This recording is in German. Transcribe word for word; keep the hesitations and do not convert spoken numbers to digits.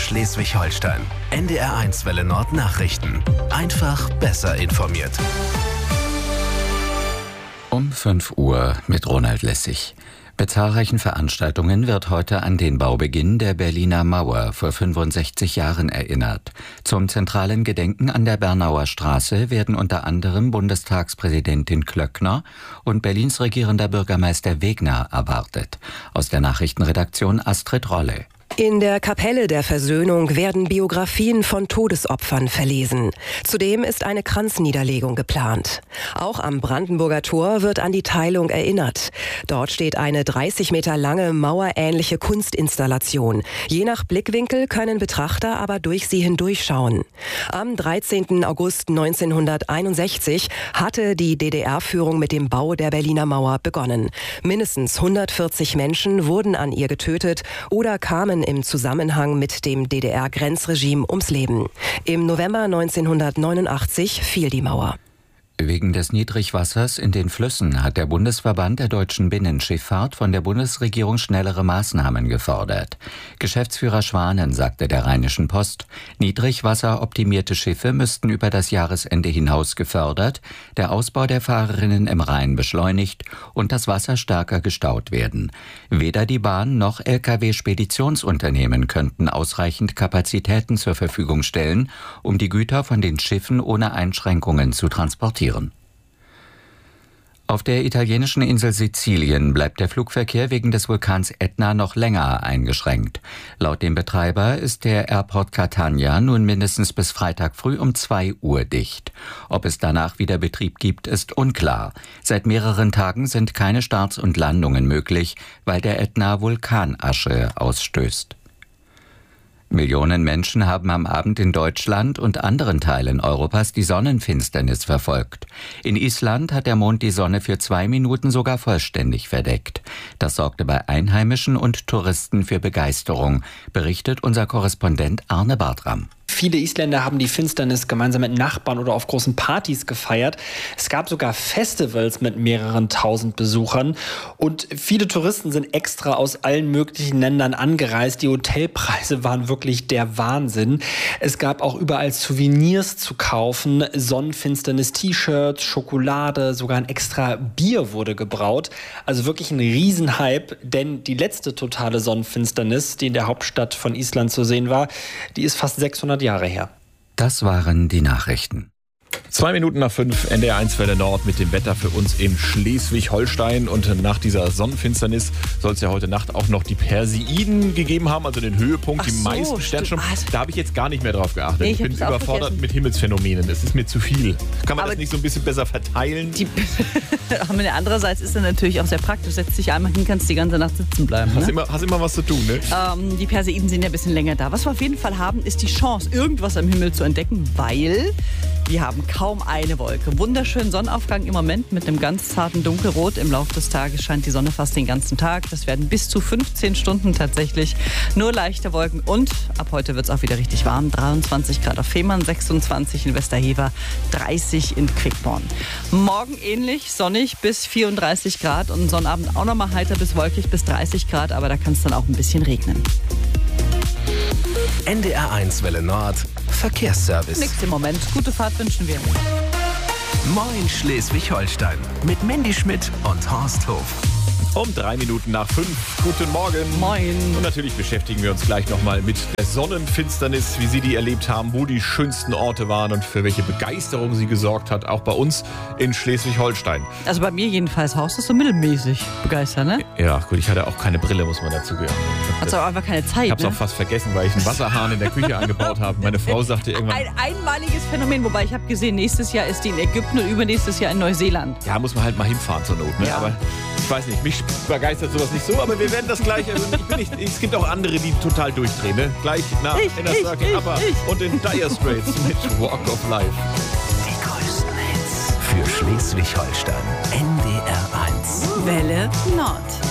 Schleswig-Holstein. N D R eins Welle Nord Nachrichten. Einfach besser informiert. Um fünf Uhr mit Ronald Lessig. Bei zahlreichen Veranstaltungen wird heute an den Baubeginn der Berliner Mauer vor fünfundsechzig Jahren erinnert. Zum zentralen Gedenken an der Bernauer Straße werden unter anderem Bundestagspräsidentin Klöckner und Berlins regierender Bürgermeister Wegner erwartet. Aus der Nachrichtenredaktion Astrid Rolle. In der Kapelle der Versöhnung werden Biografien von Todesopfern verlesen. Zudem ist eine Kranzniederlegung geplant. Auch am Brandenburger Tor wird an die Teilung erinnert. Dort steht eine dreißig Meter lange mauerähnliche Kunstinstallation. Je nach Blickwinkel können Betrachter aber durch sie hindurchschauen. Am dreizehnten August neunzehnhunderteinundsechzig hatte die D D R-Führung mit dem Bau der Berliner Mauer begonnen. Mindestens hundertvierzig Menschen wurden an ihr getötet oder kamen im Zusammenhang mit dem D D R-Grenzregime ums Leben. Im November neunzehnhundertneunundachtzig fiel die Mauer. Wegen des Niedrigwassers in den Flüssen hat der Bundesverband der deutschen Binnenschifffahrt von der Bundesregierung schnellere Maßnahmen gefordert. Geschäftsführer Schwanen sagte der Rheinischen Post, niedrigwasseroptimierte Schiffe müssten über das Jahresende hinaus gefördert, der Ausbau der Fahrerinnen im Rhein beschleunigt und das Wasser stärker gestaut werden. Weder die Bahn noch L K W-Speditionsunternehmen könnten ausreichend Kapazitäten zur Verfügung stellen, um die Güter von den Schiffen ohne Einschränkungen zu transportieren. Auf der italienischen Insel Sizilien bleibt der Flugverkehr wegen des Vulkans Etna noch länger eingeschränkt. Laut dem Betreiber ist der Airport Catania nun mindestens bis Freitag früh um zwei Uhr dicht. Ob es danach wieder Betrieb gibt, ist unklar. Seit mehreren Tagen sind keine Starts und Landungen möglich, weil der Ätna Vulkanasche ausstößt. Millionen Menschen haben am Abend in Deutschland und anderen Teilen Europas die Sonnenfinsternis verfolgt. In Island hat der Mond die Sonne für zwei Minuten sogar vollständig verdeckt. Das sorgte bei Einheimischen und Touristen für Begeisterung, berichtet unser Korrespondent Arne Bartram. Viele Isländer haben die Finsternis gemeinsam mit Nachbarn oder auf großen Partys gefeiert. Es gab sogar Festivals mit mehreren tausend Besuchern. Und viele Touristen sind extra aus allen möglichen Ländern angereist. Die Hotelpreise waren wirklich der Wahnsinn. Es gab auch überall Souvenirs zu kaufen. Sonnenfinsternis-T-Shirts, Schokolade, sogar ein extra Bier wurde gebraut. Also wirklich ein Riesenhype. Denn die letzte totale Sonnenfinsternis, die in der Hauptstadt von Island zu sehen war, die ist fast sechshundert Jahre her. Das waren die Nachrichten. Zwei Minuten nach fünf, N D R eins Welle Nord mit dem Wetter für uns in Schleswig-Holstein. Und nach dieser Sonnenfinsternis soll es ja heute Nacht auch noch die Perseiden gegeben haben, also den Höhepunkt, Ach die so, meisten Sternschnuppen. stimmt. Da habe ich jetzt gar nicht mehr drauf geachtet. Nee, ich, ich bin hab's auch überfordert vergessen. mit Himmelsphänomenen. Es ist mir zu viel. Kann man Aber das nicht so ein bisschen besser verteilen? Die, aber andererseits ist es natürlich auch sehr praktisch. Setzt dich einmal hin, kannst die ganze Nacht sitzen bleiben. Hast, Ne? immer, hast immer was zu tun, ne? Ähm, die Perseiden sind ja ein bisschen länger da. Was wir auf jeden Fall haben, ist die Chance, irgendwas am Himmel zu entdecken, weil wir haben kaum eine Wolke. Wunderschönen Sonnenaufgang im Moment mit einem ganz zarten Dunkelrot. Im Laufe des Tages scheint die Sonne fast den ganzen Tag. Das werden bis zu fünfzehn Stunden tatsächlich. Nur leichte Wolken und ab heute wird es auch wieder richtig warm. dreiundzwanzig Grad auf Fehmarn, sechsundzwanzig in Westerhever, dreißig in Quickborn. Morgen ähnlich, sonnig bis vierunddreißig Grad und Sonnabend auch nochmal heiter bis wolkig bis dreißig Grad, aber da kann es dann auch ein bisschen regnen. N D R eins Welle Nord Verkehrsservice. Nix im Moment. Gute Fahrt wünschen wir. Moin Schleswig-Holstein mit Mandy Schmidt und Horst Hof. Um drei Minuten nach fünf. Guten Morgen. Moin. Und natürlich beschäftigen wir uns gleich nochmal mit der Sonnenfinsternis, wie Sie die erlebt haben, wo die schönsten Orte waren und für welche Begeisterung sie gesorgt hat, auch bei uns in Schleswig-Holstein. Also bei mir jedenfalls, Haus ist so mittelmäßig begeistert, ne? Ja, gut, ich hatte auch keine Brille, muss man dazu gehören. Hat's aber einfach keine Ich Zeit, habe es ne? auch fast vergessen, weil ich einen Wasserhahn in der Küche angebaut habe. Meine Frau sagte irgendwann, Ein einmaliges Phänomen, wobei ich habe gesehen, nächstes Jahr ist die in Ägypten und übernächstes Jahr in Neuseeland. ja, muss man halt mal hinfahren zur Not. Ne? Ja. Aber ich weiß nicht, mich begeistert sowas nicht so, aber wir werden das gleich. Also ich bin nicht, es gibt auch andere, die total durchdrehen. Ne? Gleich nach Ich, Inner ich, Circle ich, ABBA ich. und den Dire Straits mit Walk of Life. Die größten Hits für Schleswig-Holstein. N D R eins. Welle Nord.